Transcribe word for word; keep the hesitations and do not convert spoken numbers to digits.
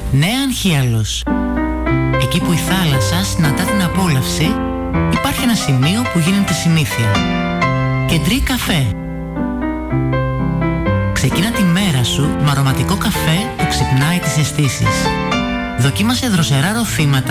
Νέα Ανχίαλος. Εκεί που η θάλασσα συναντά την απόλαυση, υπάρχει ένα σημείο που γίνεται συνήθεια. Κεντρί Καφέ. Ξεκίνα τη μέρα σου με αρωματικό καφέ που ξυπνάει τις αισθήσεις. Δοκίμασε δροσερά ροθήματα